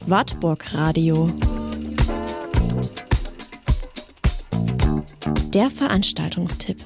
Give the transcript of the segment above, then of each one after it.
Wartburg Radio. Der Veranstaltungstipp.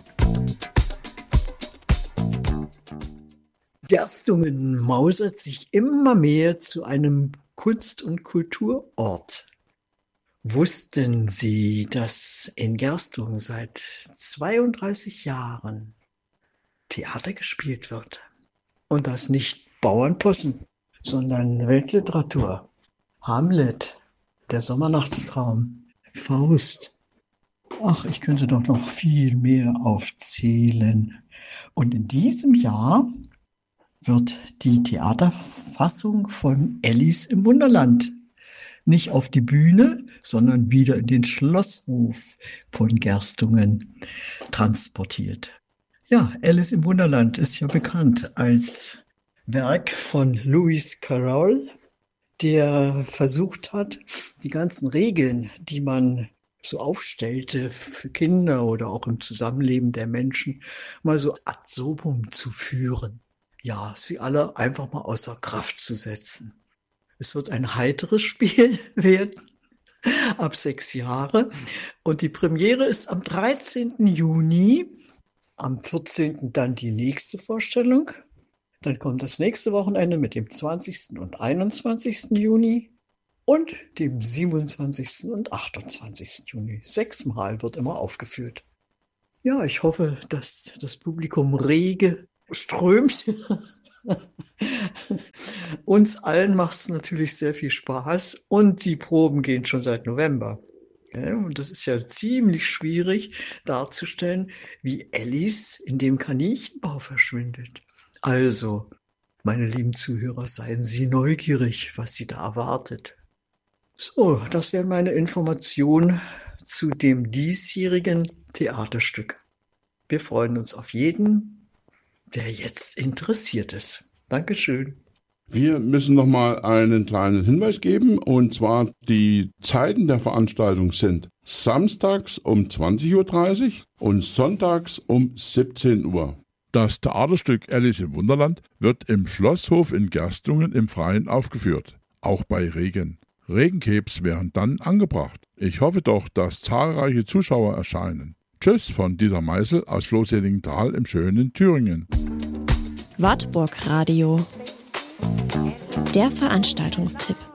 Gerstungen mausert sich immer mehr zu einem Kunst- und Kulturort. Wussten Sie, dass in Gerstungen seit 32 Jahren Theater gespielt wird? Und das nicht Bauernpossen, sondern Weltliteratur. Hamlet, der Sommernachtstraum, Faust. Ach, ich könnte doch noch viel mehr aufzählen. Und in diesem Jahr wird die Theaterfassung von Alice im Wunderland nicht auf die Bühne, sondern wieder in den Schlosshof von Gerstungen transportiert. Ja, Alice im Wunderland ist ja bekannt als Werk von Lewis Carroll, der versucht hat, die ganzen Regeln, die man so aufstellte für Kinder oder auch im Zusammenleben der Menschen, mal so ad absurdum zu führen. Ja, sie alle einfach mal außer Kraft zu setzen. Es wird ein heiteres Spiel werden, ab 6 Jahre. Und die Premiere ist am 13. Juni, am 14. dann die nächste Vorstellung. Dann kommt das nächste Wochenende mit dem 20. und 21. Juni und dem 27. und 28. Juni. 6-mal wird immer aufgeführt. Ja, ich hoffe, dass das Publikum rege strömt. Uns allen macht es natürlich sehr viel Spaß und die Proben gehen schon seit November. Ja, und das ist ja ziemlich schwierig darzustellen, wie Alice in dem Kaninchenbau verschwindet. Also, meine lieben Zuhörer, seien Sie neugierig, was Sie da erwartet. So, das wäre meine Information zu dem diesjährigen Theaterstück. Wir freuen uns auf jeden, der jetzt interessiert ist. Dankeschön. Wir müssen nochmal einen kleinen Hinweis geben, und zwar die Zeiten der Veranstaltung sind samstags um 20:30 Uhr und sonntags um 17 Uhr. Das Theaterstück Alice im Wunderland wird im Schlosshof in Gerstungen im Freien aufgeführt, auch bei Regen. Regencapes wären dann angebracht. Ich hoffe doch, dass zahlreiche Zuschauer erscheinen. Tschüss von Dieter Meißel aus Floßseligenthal im schönen Thüringen. Wartburg Radio. Der Veranstaltungstipp.